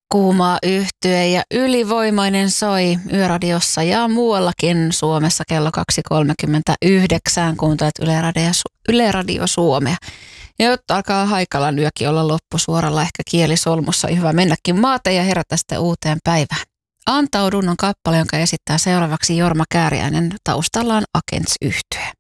Kuuma yhtye ja Ylivoimainen soi Yöradiossa ja muuallakin Suomessa kello 2.39, kuuntelet Yle Radio Suomea. Ja nyt alkaa Haikalan yökin olla loppusuoralla, ehkä kielisolmussa. Hyvä mennäkin maate ja herätä sitten uuteen päivään. Antaudun on kappale, jonka esittää seuraavaksi Jorma Kääriäinen. Taustallaan Agents-yhtye.